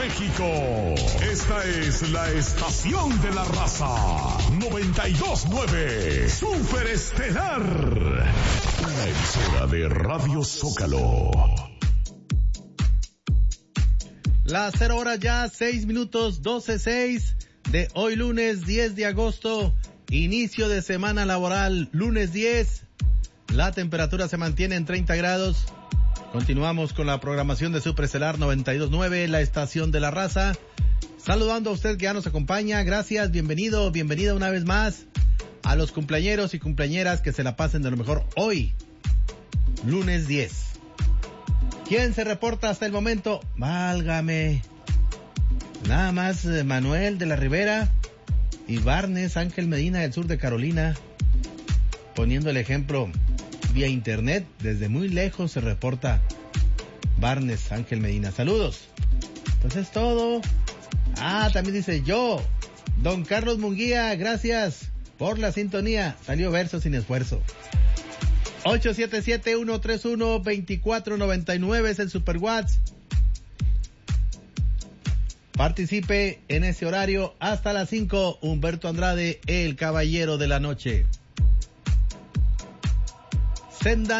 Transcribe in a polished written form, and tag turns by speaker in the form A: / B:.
A: México. Esta es la estación de la raza. 92.9 Super Estelar. Una emisora de Radio Zócalo.
B: Las 0 horas ya, 6 minutos, 12:06 de hoy lunes 10 de agosto. Inicio de semana laboral, lunes 10. La temperatura se mantiene en 30 grados. Continuamos con la programación de Super Estelar 92.9, la estación de la raza. Saludando a usted que ya nos acompaña. Gracias, bienvenido, bienvenida una vez más. A los cumpleañeros y cumpleañeras que se la pasen de lo mejor hoy, lunes 10. ¿Quién se reporta hasta el momento? Válgame. Nada más Manuel de la Rivera y Barnes Ángel Medina del sur de Carolina, poniendo el ejemplo vía internet. Desde muy lejos se reporta Barnes Ángel Medina. Saludos. Pues es todo. También dice yo, don Carlos Munguía, gracias por la sintonía. Salió verso sin esfuerzo. 877-131-2499 es el Super WhatsApp. Participe en ese horario hasta las 5. Humberto Andrade, el caballero de la noche. Senda